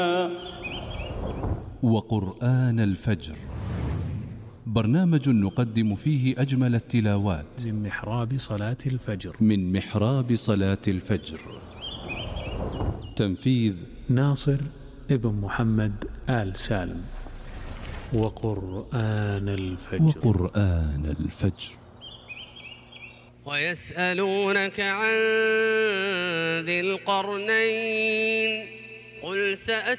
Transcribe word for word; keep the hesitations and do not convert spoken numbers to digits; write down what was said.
وقرآن الفجر، برنامج نقدم فيه أجمل التلاوات من محراب صلاة الفجر من محراب صلاة الفجر. تنفيذ ناصر ابن محمد آل سالم. وقرآن الفجر وقرآن الفجر. ويسألونك عن ذي القرنين قل سأت